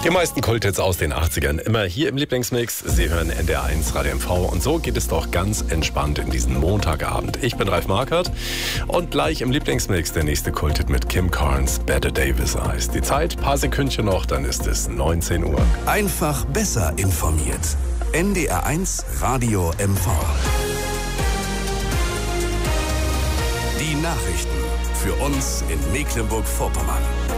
Die meisten Kulthits aus den 80ern, immer hier im Lieblingsmix. Sie hören NDR1 Radio MV und so geht es doch ganz entspannt in diesen Montagabend. Ich bin Ralf Markert und gleich im Lieblingsmix der nächste Kulthit mit Kim Carnes, Bette Davis heißt. Die Zeit, paar Sekündchen noch, dann ist es 19 Uhr. Einfach besser informiert. NDR1 Radio MV. Die Nachrichten für uns in Mecklenburg-Vorpommern.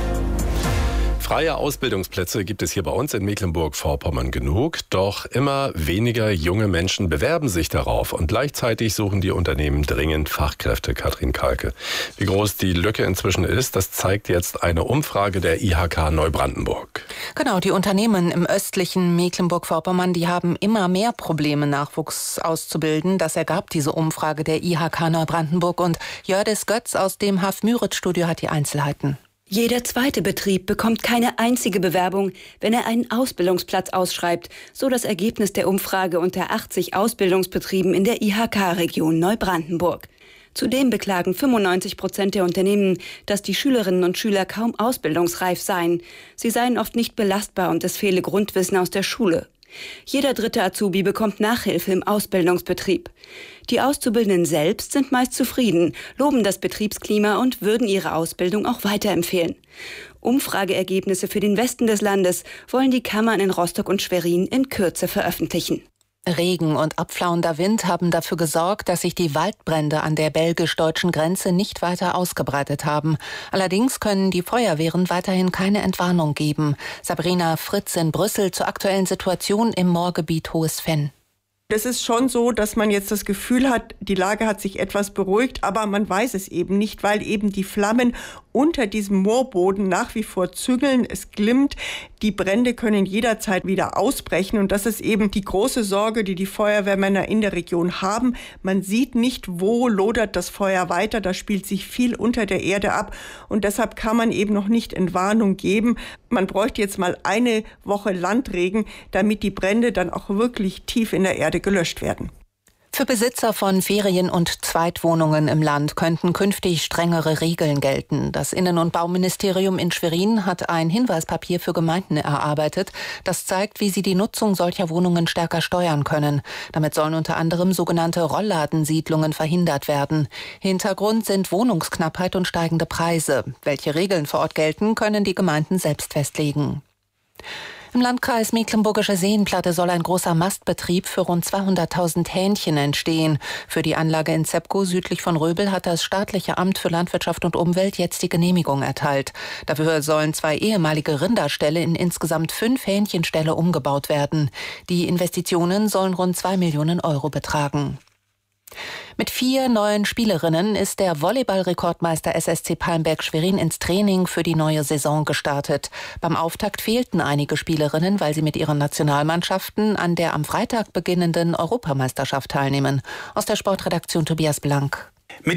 Freie Ausbildungsplätze gibt es hier bei uns in Mecklenburg-Vorpommern genug, doch immer weniger junge Menschen bewerben sich darauf und gleichzeitig suchen die Unternehmen dringend Fachkräfte. Katrin Kalke. Wie groß die Lücke inzwischen ist, das zeigt jetzt eine Umfrage der IHK Neubrandenburg. Genau, die Unternehmen im östlichen Mecklenburg-Vorpommern, die haben immer mehr Probleme, Nachwuchs auszubilden. Das ergab diese Umfrage der IHK Neubrandenburg und Jördis Götz aus dem Haf-Müritz-Studio hat die Einzelheiten. Jeder zweite Betrieb bekommt keine einzige Bewerbung, wenn er einen Ausbildungsplatz ausschreibt, so das Ergebnis der Umfrage unter 80 Ausbildungsbetrieben in der IHK-Region Neubrandenburg. Zudem beklagen 95% der Unternehmen, dass die Schülerinnen und Schüler kaum ausbildungsreif seien. Sie seien oft nicht belastbar und es fehle Grundwissen aus der Schule. Jeder dritte Azubi bekommt Nachhilfe im Ausbildungsbetrieb. Die Auszubildenden selbst sind meist zufrieden, loben das Betriebsklima und würden ihre Ausbildung auch weiterempfehlen. Umfrageergebnisse für den Westen des Landes wollen die Kammern in Rostock und Schwerin in Kürze veröffentlichen. Regen und abflauender Wind haben dafür gesorgt, dass sich die Waldbrände an der belgisch-deutschen Grenze nicht weiter ausgebreitet haben. Allerdings können die Feuerwehren weiterhin keine Entwarnung geben. Sabrina Fritz in Brüssel zur aktuellen Situation im Moorgebiet Hohes Venn. Es ist schon so, dass man jetzt das Gefühl hat, die Lage hat sich etwas beruhigt, aber man weiß es eben nicht, weil eben die Flammen unter diesem Moorboden nach wie vor züngeln. Es glimmt, die Brände können jederzeit wieder ausbrechen und das ist eben die große Sorge, die die Feuerwehrmänner in der Region haben. Man sieht nicht, wo lodert das Feuer weiter, da spielt sich viel unter der Erde ab und deshalb kann man eben noch nicht Entwarnung geben. Man bräuchte jetzt mal eine Woche Landregen, damit die Brände dann auch wirklich tief in der Erde gelöscht werden. Für Besitzer von Ferien- und Zweitwohnungen im Land könnten künftig strengere Regeln gelten. Das Innen- und Bauministerium in Schwerin hat ein Hinweispapier für Gemeinden erarbeitet. Das zeigt, wie sie die Nutzung solcher Wohnungen stärker steuern können. Damit sollen unter anderem sogenannte Rollladensiedlungen verhindert werden. Hintergrund sind Wohnungsknappheit und steigende Preise. Welche Regeln vor Ort gelten, können die Gemeinden selbst festlegen. Im Landkreis Mecklenburgische Seenplatte soll ein großer Mastbetrieb für rund 200.000 Hähnchen entstehen. Für die Anlage in Zepkow südlich von Röbel hat das staatliche Amt für Landwirtschaft und Umwelt jetzt die Genehmigung erteilt. Dafür sollen 2 ehemalige Rinderställe in insgesamt 5 Hähnchenställe umgebaut werden. Die Investitionen sollen rund 2 Millionen Euro betragen. Mit 4 neuen Spielerinnen ist der Volleyball-Rekordmeister SSC Palmberg-Schwerin ins Training für die neue Saison gestartet. Beim Auftakt fehlten einige Spielerinnen, weil sie mit ihren Nationalmannschaften an der am Freitag beginnenden Europameisterschaft teilnehmen. Aus der Sportredaktion Tobias Blank.